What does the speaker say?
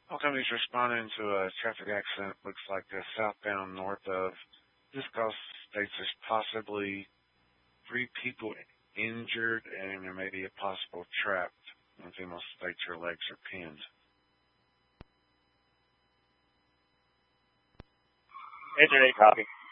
Company's responding to a traffic accident. Looks like southbound north of this call states there's possibly 3 people injured and there may be a possible trapped. One female states her legs are pinned. Enter 8 copy.